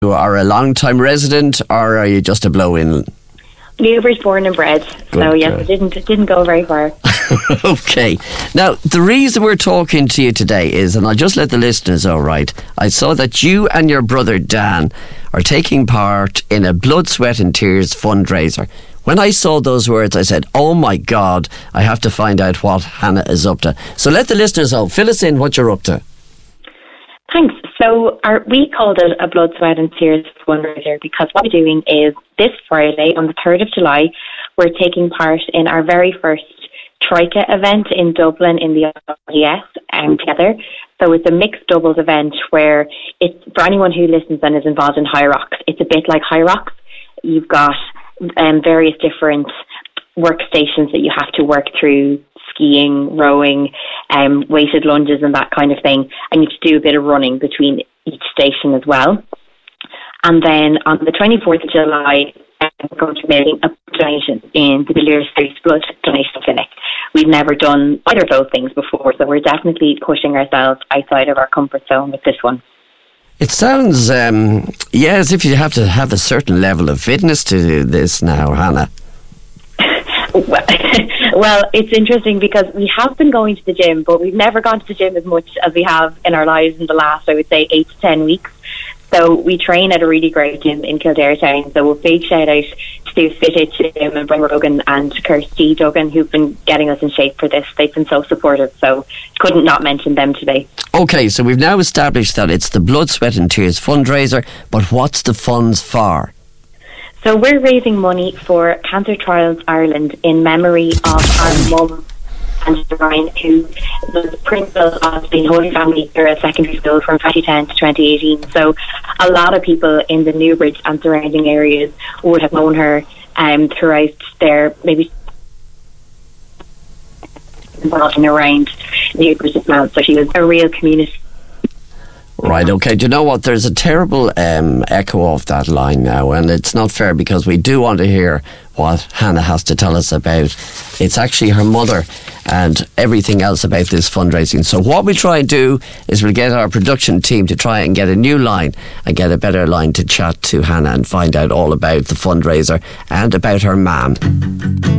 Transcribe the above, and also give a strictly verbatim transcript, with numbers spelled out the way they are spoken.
You are a long-time resident, or are you just a blow-in? Newbury's born and bred, Good so yes, girl. it didn't it didn't go very far. Okay. Now, the reason we're talking to you today is, and I'll just let the listeners know, right, I saw that you and your brother Dan are taking part in a Blood, Sweat and Tears fundraiser. When I saw those words, I said, oh my God, I have to find out what Hannah is up to. So let the listeners know. Fill us in what you're up to. Thanks. So our, we called it a Blood, Sweat and Tears fundraiser because what we're doing is this Friday, on the third of July, we're taking part in our very first Troika event in Dublin in the R D S um, together. So it's a mixed doubles event where it's for anyone who listens and is involved in High Rocks. It's a bit like High Rocks. You've got um, various different workstations that you have to work through, skiing, rowing, um, weighted lunges and that kind of thing. And you have to do a bit of running between each station as well. And then on the twenty-fourth of July, we're going to be making a donation in the Villiers Street Blood Donation Clinic. We've never done either of those things before, so we're definitely pushing ourselves outside of our comfort zone with this one. It sounds, um, yeah, as if you have to have a certain level of fitness to do this now, Hannah. Well, it's interesting because we have been going to the gym, but we've never gone to the gym as much as we have in our lives in the last, I would say, eight to ten weeks. So we train at a really great gym in Kildare Town. So a big shout out to Fit It Gym and Brian Rogan and Kirsty Duggan, who've been getting us in shape for this. They've been so supportive, so couldn't not mention them today. Okay, so we've now established that it's the Blood, Sweat and Tears fundraiser, but what's the funds for? So we're raising money for Cancer Trials Ireland in memory of our mum, Angela Ryan, who was the principal of the Holy Family Girls Secondary School from twenty ten to twenty eighteen. So a lot of people in the Newbridge and surrounding areas would have known her um, throughout their maybe involved and around Newbridge as well. So she was a real community. Right, okay. Do you know what? There's a terrible um, echo of that line now, and it's not fair because we do want to hear what Hannah has to tell us about. It's actually her mother and everything else about this fundraising. So what we try and do is we'll get our production team to try and get a new line and get a better line to chat to Hannah and find out all about the fundraiser and about her mam.